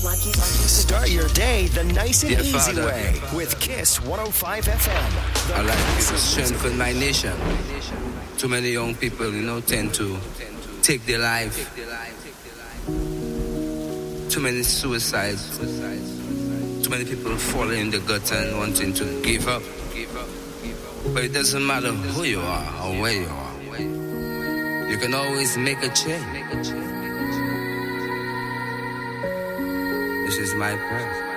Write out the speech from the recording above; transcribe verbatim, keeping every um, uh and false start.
Start your day the nice and Dear easy Father, way with Kiss one oh five F M. I like to give a strength for my nation. Too many young people, you know, tend to take their life. Too many suicides. Too many people falling in the gutter and wanting to give up. But it doesn't matter who you are or where you are. You can always make a change. This is my prayer.